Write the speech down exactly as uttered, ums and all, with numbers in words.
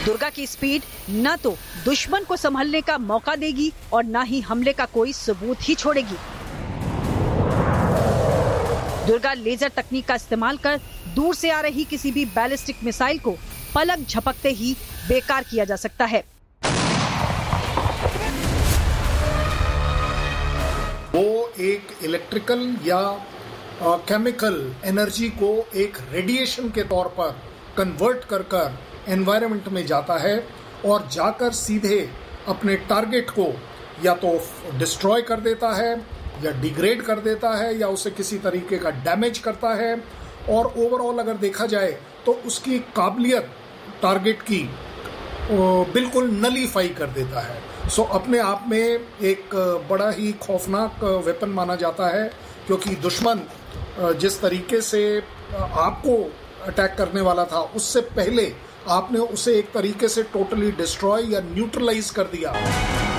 दुर्गा की स्पीड न तो दुश्मन को संभलने का मौका देगी और न ही हमले का कोई सबूत ही छोड़ेगी। दुर्गा लेजर तकनीक का इस्तेमाल कर दूर से आ रही किसी भी बैलिस्टिक मिसाइल को पलक झपकते ही बेकार किया जा सकता है। वो एक इलेक्ट्रिकल या केमिकल एनर्जी को एक रेडिएशन के तौर पर कन्वर्ट कर कर एनवायरनमेंट में जाता है और जाकर सीधे अपने टारगेट को या तो डिस्ट्रॉय कर देता है या डिग्रेड कर देता है या उसे किसी तरीके का डैमेज करता है और ओवरऑल अगर देखा जाए तो उसकी काबिलियत टारगेट की बिल्कुल नलीफाई कर देता है। सो अपने आप में एक बड़ा ही खौफनाक वेपन माना जाता है, क्योंकि दुश्मन जिस तरीके से आपको अटैक करने वाला था उससे पहले आपने उसे एक तरीके से टोटली डिस्ट्रॉय या न्यूट्रलाइज कर दिया।